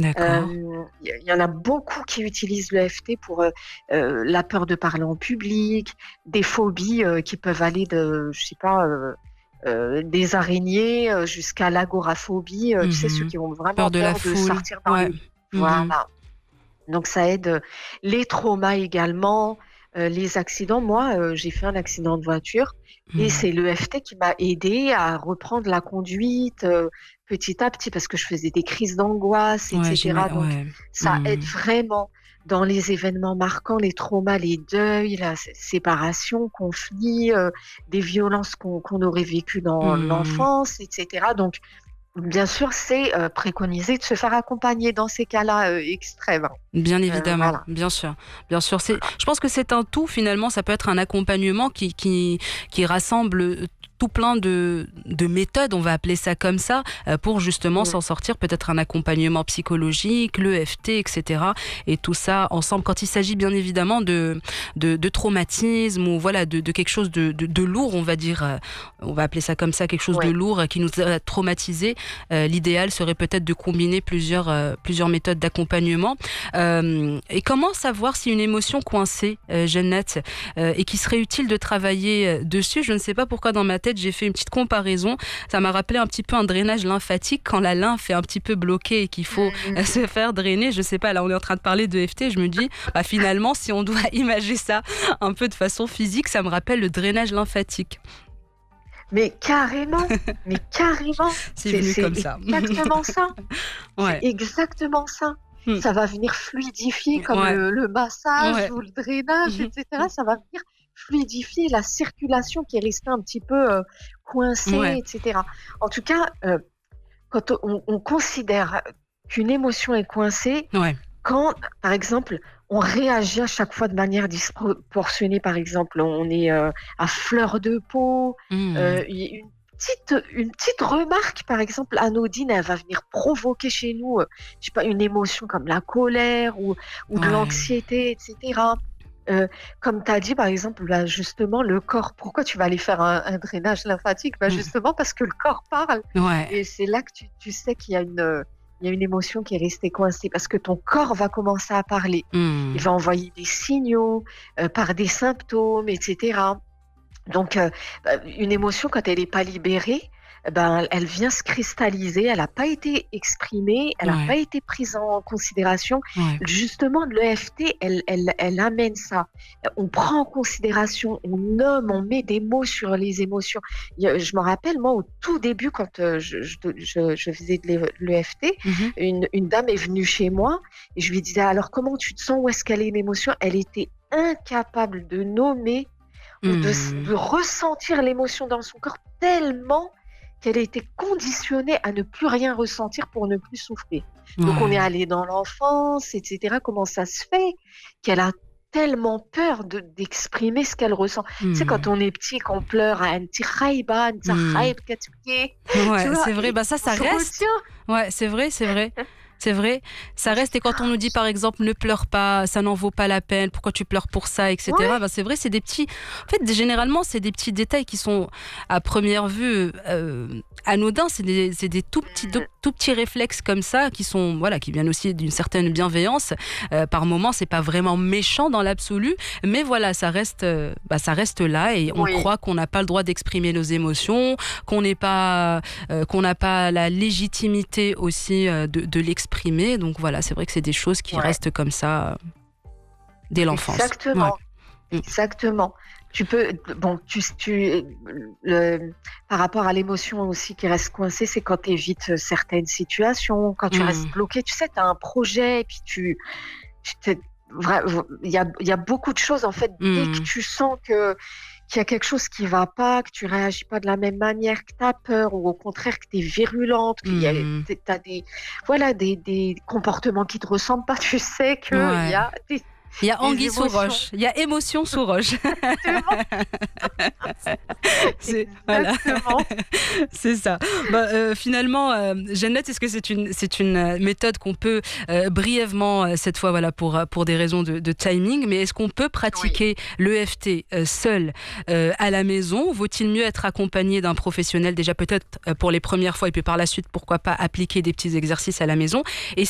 D'accord. Il y en a beaucoup qui utilisent l'EFT pour, la peur de parler en public, des phobies, qui peuvent aller de, je sais pas, des araignées, jusqu'à l'agoraphobie, tu sais, ceux Mmh. qui ont vraiment Peur de la peur de foule. sortir dans Ouais. les, Mmh. voilà. Donc ça aide, les traumas également, les accidents. Moi, j'ai fait un accident de voiture et Mmh. c'est l'EFT qui m'a aidée à reprendre la conduite, petit à petit parce que je faisais des crises d'angoisse et Ouais, cetera. Donc ouais. ça aide Mmh. vraiment dans les événements marquants, les traumas, les deuils, la séparation, conflits, des violences qu'on aurait vécues dans Mmh. l'enfance et cetera. Donc bien sûr, c'est, préconisé de se faire accompagner dans ces cas-là, extrêmes, hein. Bien évidemment, Voilà. bien sûr, bien sûr. Je pense que c'est un tout finalement. Ça peut être un accompagnement qui rassemble tout plein de méthodes, on va appeler ça comme ça, pour justement Mmh. s'en sortir. Peut-être un accompagnement psychologique, l'EFT, etc. Et tout ça ensemble. Quand il s'agit bien évidemment de traumatisme ou voilà de quelque chose de lourd, on va dire, on va appeler ça comme ça, quelque chose de Ouais. lourd qui nous a traumatisés. L'idéal serait peut-être de combiner plusieurs méthodes d'accompagnement. Et comment savoir si une émotion coincée, Jeannette, et qu'il serait utile de travailler dessus? Je ne sais pas pourquoi dans ma tête j'ai fait une petite comparaison. Ça m'a rappelé un petit peu un drainage lymphatique quand la lymphe est un petit peu bloquée et qu'il faut Mmh. se faire drainer. Je sais pas, là on est en train de parler de FT, je me dis bah, finalement si on doit imager ça un peu de façon physique, ça me rappelle le drainage lymphatique. Mais carrément, mais carrément, C'est c'est venu c'est comme ça. exactement ça, c'est Ouais. exactement ça. Hmm. Ça va venir fluidifier comme Ouais. le massage Ouais. ou le drainage et cetera. Ça va venir fluidifier la circulation qui est restée un petit peu, coincée Ouais. et cetera. En tout cas, quand on considère qu'une émotion est coincée, Ouais. quand, par exemple, on réagit à chaque fois de manière disproportionnée, par exemple, on est, à fleur de peau, Hmm. y une petite remarque, par exemple, anodine, elle va venir provoquer chez nous, je sais pas, une émotion comme la colère ou de Ouais. l'anxiété et cetera. Comme tu as dit, par exemple, bah, justement, le corps, pourquoi tu vas aller faire un drainage lymphatique? Bah, Hmm. justement parce que le corps parle Ouais. et c'est là que tu sais qu'il y a une émotion qui est restée coincée parce que ton corps va commencer à parler. Il Hmm. va envoyer des signaux, par des symptômes et cetera. Donc, une émotion quand elle est pas libérée, ben, elle vient se cristalliser, elle a pas été exprimée, elle a pas Ouais. été prise en considération. Ouais. Justement, l'EFT, elle amène ça. On prend en considération, on nomme, on met des mots sur les émotions. Je me rappelle, moi, au tout début, quand, je faisais de l'EFT, Mhm. une dame est venue chez moi et je lui disais: «Alors comment tu te sens? Où est-ce qu'elle est l'émotion?» Elle était incapable de nommer ou de Hmm. ressentir l'émotion dans son corps tellement qu'elle a été conditionnée à ne plus rien ressentir pour ne plus souffrir. Donc on est Ouais. allé dans l'enfance et cetera. Comment ça se fait qu'elle a tellement peur d'exprimer ce qu'elle ressent? Tu sais, quand Hmm. on est petit, qu'on pleure, «أنتِ خايبة، أنتِ Hmm. خايب كتبكي», tu Ouais, vois? c'est vrai. Et Bah ça, on ça se reste. retient. Ouais, c'est vrai, c'est vrai. C'est vrai, ça On se reste. dit: Et quand on nous dit, par exemple, ne pleure pas, ça n'en vaut pas la peine, pourquoi tu pleures pour ça, etc. «Ouais, Ben, c'est vrai, c'est des petits. En fait, généralement, c'est des petits détails qui sont, à première vue, anodins. C'est des tout petits réflexes comme ça qui sont, voilà, qui viennent aussi d'une certaine bienveillance. Par moments, c'est pas vraiment méchant dans l'absolu, mais voilà, ça reste là et on oui, croit qu'on n'a pas le droit d'exprimer nos émotions, qu'on n'a pas la légitimité aussi de l'exprimer. Donc voilà, c'est vrai que c'est des choses qui ouais, restent comme ça dès l'enfance. Ouais. exactement». Mm. Exactement. Tu peux, bon, par rapport à l'émotion aussi qui reste coincée, c'est quand tu évites certaines situations, quand tu restes Mm. bloqué. Tu sais, tu as un projet et puis tu t'es il y a beaucoup de choses, en fait, dès que Mm. tu sens qu'il y a quelque chose qui va pas, que tu réagis pas de la même manière, que tu as peur ou au contraire que tu es virulente, Mm. tu as des, voilà, des comportements qui te ressemblent pas, tu sais qu'il y Ouais. a Il y a des anguille sous émotions. roche, il y a émotion sous roche. Exactement. C'est voilà. Exactement. C'est ça. Bah, finalement, Jeannette, est-ce que c'est une méthode qu'on peut brièvement, cette fois, voilà, pour des raisons de timing, mais est-ce qu'on peut Oui. pratiquer l'EFT seul à la maison? Vaut-il mieux être accompagné d'un professionnel déjà peut-être pour les premières fois et puis par la suite, pourquoi pas appliquer des petits exercices à la maison? Et